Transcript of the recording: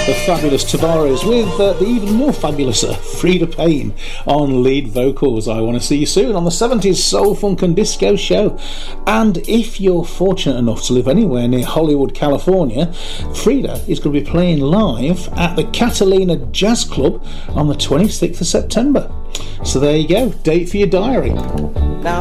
the fabulous Tavares with the even more fabulous Frida Payne on lead vocals. I Want to See You Soon on the 70s Soul, Funk and Disco show. And if you're fortunate enough to live anywhere near Hollywood, California, Frida is going to be playing live at the Catalina Jazz Club on the 26th of September. So there you go, date for your diary.